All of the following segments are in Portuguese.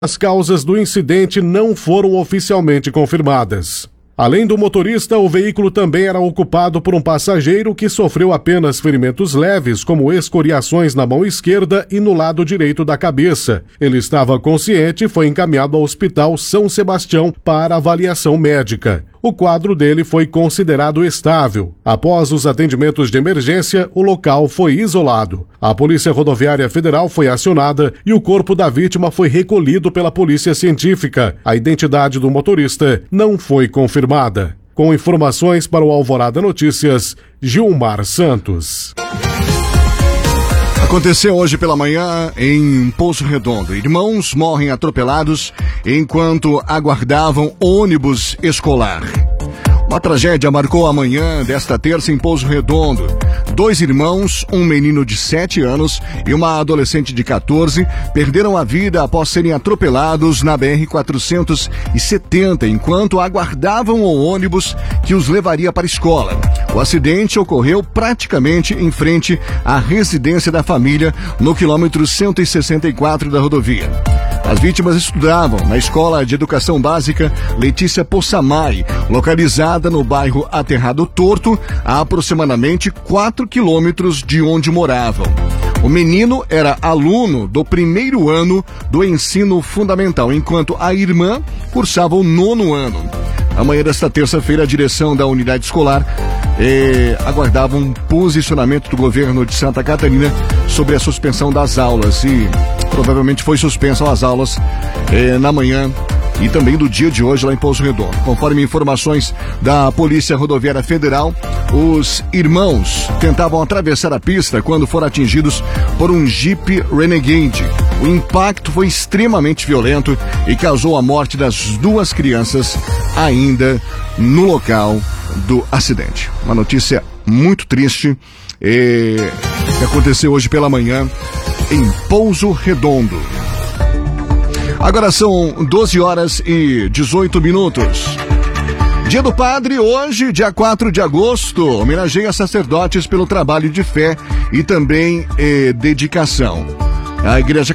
As causas do incidente não foram oficialmente confirmadas. Além do motorista, o veículo também era ocupado por um passageiro que sofreu apenas ferimentos leves, como escoriações na mão esquerda e no lado direito da cabeça. Ele estava consciente e foi encaminhado ao Hospital São Sebastião para avaliação médica. O quadro dele foi considerado estável. Após os atendimentos de emergência, o local foi isolado. A Polícia Rodoviária Federal foi acionada e o corpo da vítima foi recolhido pela Polícia Científica. A identidade do motorista não foi confirmada. Com informações para o Alvorada Notícias, Gilmar Santos. Aconteceu hoje pela manhã em Pouso Redondo. Irmãos morrem atropelados enquanto aguardavam ônibus escolar. Uma tragédia marcou a manhã desta terça em Pouso Redondo. 2 irmãos, um menino de 7 anos e uma adolescente de 14, perderam a vida após serem atropelados na BR-470 enquanto aguardavam o ônibus que os levaria para a escola. O acidente ocorreu praticamente em frente à residência da família, no quilômetro 164 da rodovia. As vítimas estudavam na Escola de Educação Básica Letícia Possamay, localizada no bairro Aterrado Torto, a aproximadamente 4 quilômetros de onde moravam. O menino era aluno do 1º ano do ensino fundamental, enquanto a irmã cursava o 9º ano. Amanhã desta terça-feira, a direção da unidade escolar aguardava um posicionamento do governo de Santa Catarina sobre a suspensão das aulas e provavelmente foi suspensas as aulas na manhã e também do dia de hoje lá em Pouso Redondo. Conforme informações da Polícia Rodoviária Federal, os irmãos tentavam atravessar a pista quando foram atingidos por um Jeep Renegade. O impacto foi extremamente violento e causou a morte das 2 crianças ainda no local do acidente. Uma notícia muito triste que aconteceu hoje pela manhã em Pouso Redondo. Agora são 12 horas e 18 minutos. Dia do Padre, hoje, dia 4 de agosto, homenageia sacerdotes pelo trabalho de fé e também dedicação. A Igreja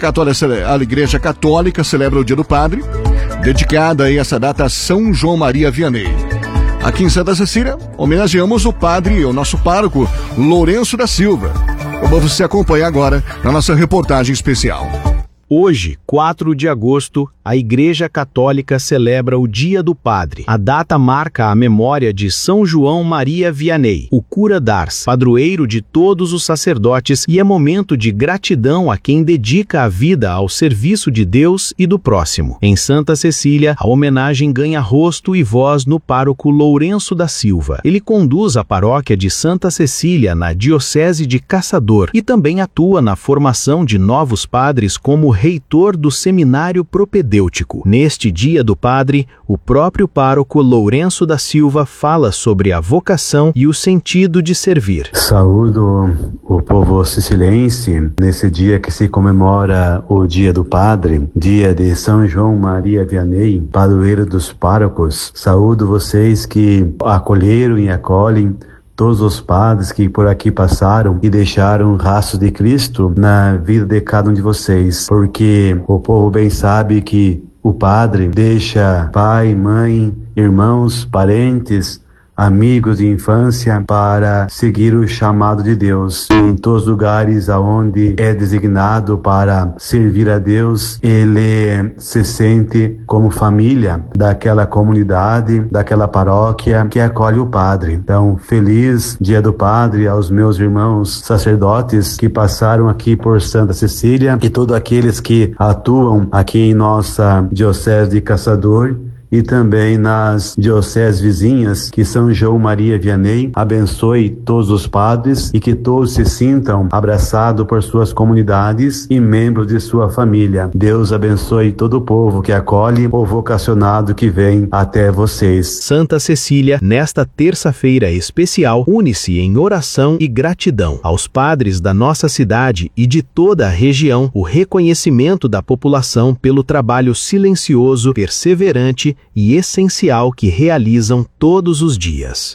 Católica celebra o Dia do Padre, dedicada a essa data a São João Maria Vianney. Aqui em Santa Cecília, homenageamos o nosso pároco, Lourenço da Silva. Como você acompanha agora na nossa reportagem especial. Hoje, 4 de agosto, a Igreja Católica celebra o Dia do Padre. A data marca a memória de São João Maria Vianney, o cura d'Ars, padroeiro de todos os sacerdotes, e é momento de gratidão a quem dedica a vida ao serviço de Deus e do próximo. Em Santa Cecília, a homenagem ganha rosto e voz no pároco Lourenço da Silva. Ele conduz a paróquia de Santa Cecília na Diocese de Caçador e também atua na formação de novos padres como reitor do Seminário Propedêutico. Neste Dia do Padre, o próprio pároco Lourenço da Silva fala sobre a vocação e o sentido de servir. Saúdo o povo siciliense nesse dia que se comemora o Dia do Padre, dia de São João Maria Vianney, padroeiro dos párocos. Saúdo vocês que acolheram e acolhem todos os padres que por aqui passaram e deixaram rastros de Cristo na vida de cada um de vocês, porque o povo bem sabe que o padre deixa pai, mãe, irmãos, parentes, amigos de infância para seguir o chamado de Deus. Em todos os lugares aonde é designado para servir a Deus, ele se sente como família daquela comunidade, daquela paróquia que acolhe o padre. Então, feliz Dia do Padre aos meus irmãos sacerdotes que passaram aqui por Santa Cecília e todos aqueles que atuam aqui em nossa Diocese de Caçador e também nas dioceses vizinhas, que São João Maria Vianney abençoe todos os padres e que todos se sintam abraçados por suas comunidades e membros de sua família. Deus abençoe todo o povo que acolhe o vocacionado que vem até vocês. Santa Cecília, nesta terça-feira especial, une-se em oração e gratidão aos padres da nossa cidade e de toda a região, o reconhecimento da população pelo trabalho silencioso, perseverante e essencial que realizam todos os dias.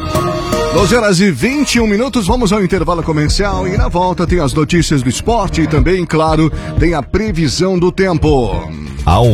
12 horas e 21 minutos, vamos ao intervalo comercial e na volta tem as notícias do esporte e também, claro, tem a previsão do tempo. Ao